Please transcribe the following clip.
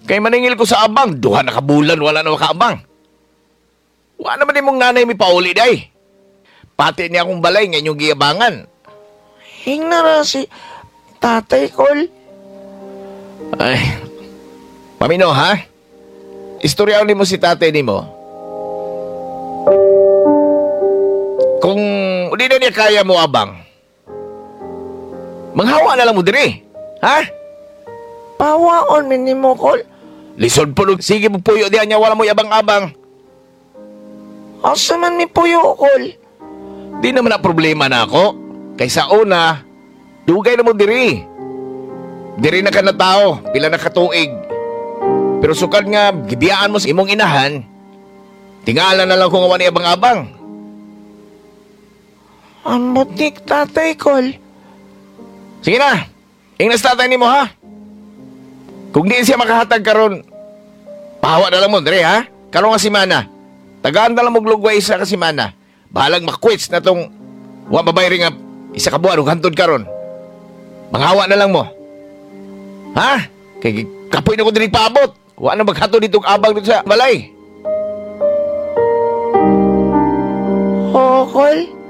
Kay maningil ko sa abang, duha na kabulan, wala na makaabang. Wala naman din mong nanay mi pauli day. Pati niya akong balay, ngayon yung giyabangan. Hingnara si Tatay Col. Ay, Mamino ha? Istoryaw ni mo si tatay ni mo. Kung hindi na niya kaya mo abang, manghawa na lang mo diri. Ha? Pawaon min nimo Col. Lisod po, sige mo puyo diyan niya, wala mo abang-abang. Asa man mi puyo Col. Di naman na problema na ako. Kaysa una, dugay na mo diri. Diri na ka na tao, pila na katuig. Pero sukad nga, gibiyaan mo sa imong inahan, tingala na lang kung awan ni abang-abang. Ang butik Tatay Col. Sige na, ingnas tatay ni mo ha. Kung di siya makahatag karon, pahawa na lang mo, diri ha. Karon nga simana, tagaan na lang mo glugway isa ka simana. Bahalang makwits na tong wa babayri nga isa ka buwan ug hantod karon. Manghawa na lang mo. Ha? Kay kapoy na ko diri paabot. Wa na maghato dito abang dito sa balay. Oo Col.